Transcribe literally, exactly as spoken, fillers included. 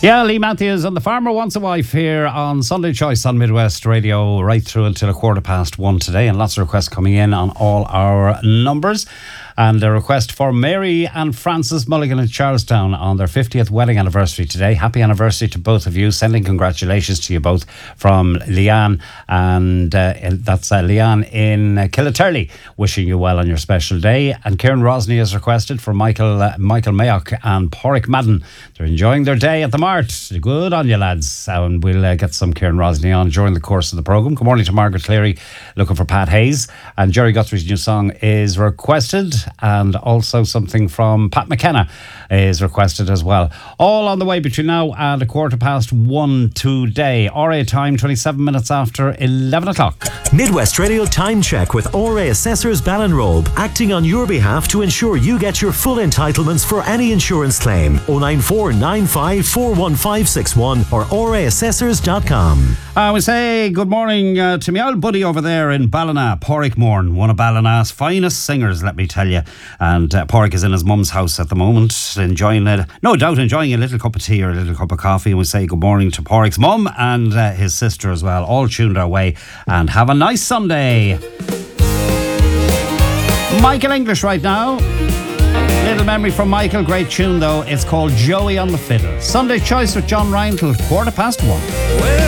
Yeah, Lee Matthews and the Farmer Wants a Wife here on Sunday Choice on Midwest Radio right through until a quarter past one today, and lots of requests coming in on all our numbers. And a request for Mary and Francis Mulligan in Charlestown on their fiftieth wedding anniversary today. Happy anniversary to both of you. Sending congratulations to you both from Leanne, and uh, that's uh, Leanne in uh, Killaturley. Wishing you well on your special day. And Kieran Rosny has requested for Michael uh, Michael Mayock and Porrick Madden. They're enjoying their day at the Mart. Good on you, lads. And we'll uh, get some Kieran Rosny on during the course of the programme. Good morning to Margaret Cleary, looking for Pat Hayes. And Jerry Guthrie's new song is requested. And also something from Pat McKenna is requested as well. All on the way between now and a quarter past one today. R A time, twenty-seven minutes after eleven o'clock. Midwest Radio Time Check with R A Assessors Ballinrobe, acting on your behalf to ensure you get your full entitlements for any insurance claim. oh nine four nine five four one five six one or r a assessors dot com. I would say good morning uh, to my old buddy over there in Ballina, Porrick Morn, one of Ballina's finest singers, let me tell you. And uh, Porrick is in his mum's house at the moment, enjoying it, no doubt enjoying a little cup of tea or a little cup of coffee. And we say good morning to Porrick's mum and uh, his sister as well, all tuned our way. And have a nice Sunday. Michael English right now. Little memory from Michael, great tune though. It's called Joey on the Fiddle. Sunday Choice with John Ryan till quarter past one. Well,